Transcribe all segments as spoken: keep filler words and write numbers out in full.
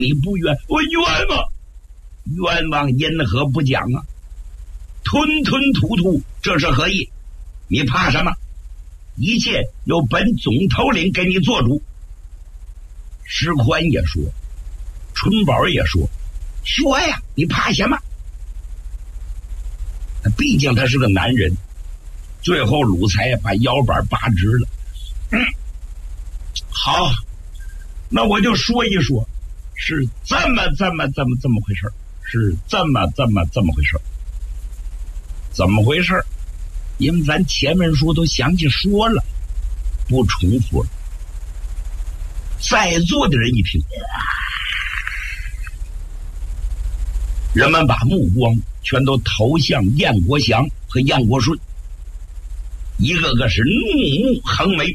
你不冤，我冤枉，冤枉因何不讲啊？吞吞吐吐，这是何意？你怕什么？一切由本总头领给你做主。石宽也说，春宝也说，说呀，你怕什么？毕竟他是个男人。最后鲁才把腰板拔直了。嗯，好，那我就说一说，是这么这么这么这么回事，是这么这么这么回事。怎么回事？因为咱前面书都详细说了，不重复了。在座的人一听，人们把目光全都投向燕国祥和燕国顺，一个个是怒目横眉。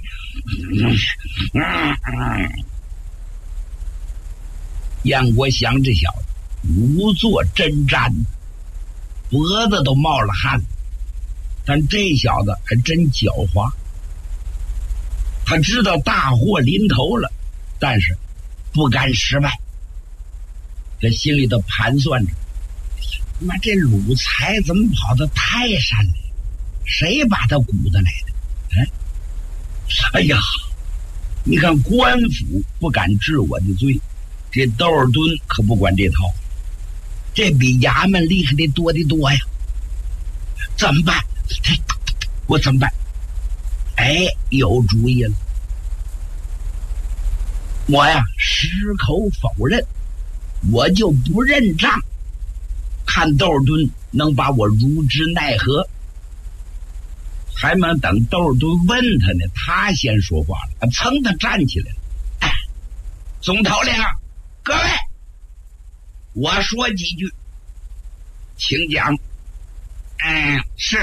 燕国祥这小子如坐针毡，脖子都冒了汗，但这小子还真狡猾。他知道大祸临头了，但是不甘失败。他心里头盘算着，妈，这鲁才怎么跑到泰山来？谁把他鼓得来的？哎，哎呀，你看官府不敢治我的罪，这窦尔敦可不管这套，这比衙门厉害的多得多呀。怎么办？我怎么办？哎，有主意了。我呀，矢口否认，我就不认账，看窦尔敦能把我如之奈何。还没等窦尔敦问他呢，他先说话了，噌他站起来了。哎，总头领，各位，我说几句，请讲。嗯，是。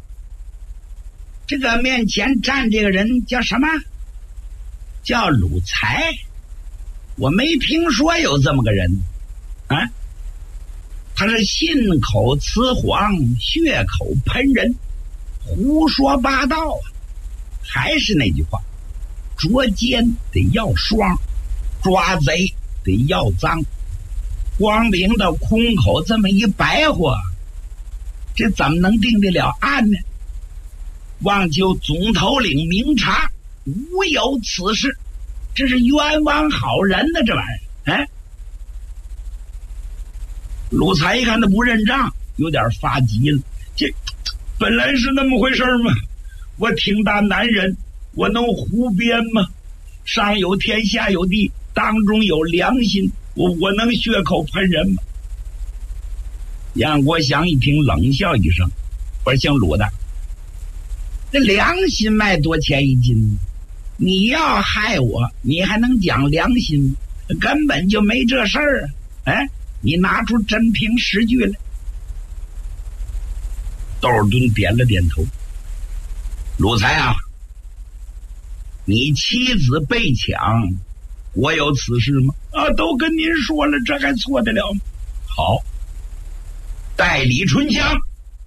这个面前站这个人叫什么？叫鲁才。我没听说有这么个人啊。他是信口雌黄，血口喷人，胡说八道啊！还是那句话，捉奸得要双，抓贼得要赃。光凭的空口这么一白话，这怎么能定得了案呢？望求总头领明察，无有此事。这是冤枉好人呢，这玩意儿。哎，鲁才一看他不认账，有点发急了。这本来是那么回事吗？我挺大男人，我能胡编吗？上有天下有地，当中有良心，我我能血口喷人吗？杨国祥一听冷笑一声，我说姓鲁的，这良心卖多钱一斤？你要害我，你还能讲良心？根本就没这事儿啊！哎，你拿出真凭实据来。窦尔敦点了点头。鲁才啊，你妻子被抢，我有此事吗？啊，都跟您说了，这还错得了吗？好，带李春香。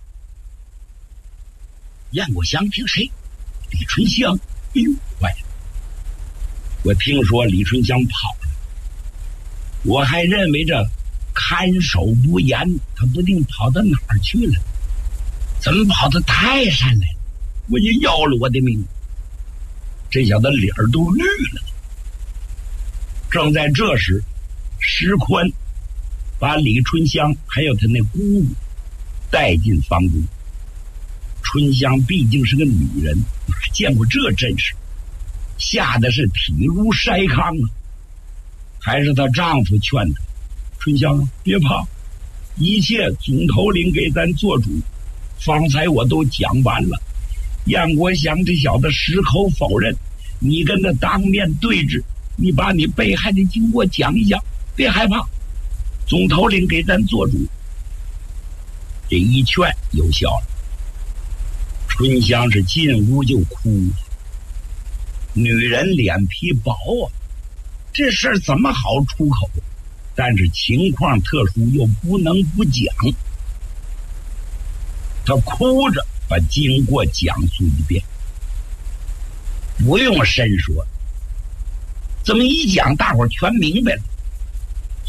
燕国祥听谁？李春香。哎呦，坏了！我听说李春香跑了，我还认为这看守不严，他不定跑到哪儿去了。怎么跑到泰山来了？我也要了我的命！这小子脸儿都绿了。正在这时，石宽把李春香还有他那姑姑带进房中。春香毕竟是个女人，哪见过这阵势，吓得是体如筛糠啊！还是她丈夫劝她：“春香啊，别怕，一切总头领给咱做主。方才我都讲完了。燕国祥这小子矢口否认，你跟他当面对质，你把你被害的经过讲一讲，别害怕，总头领给咱做主。”这一劝有效了。春香是进屋就哭，女人脸皮薄啊，这事儿怎么好出口？但是情况特殊，又不能不讲。她哭着把经过讲述一遍，不用深说，这么一讲，大伙儿全明白了。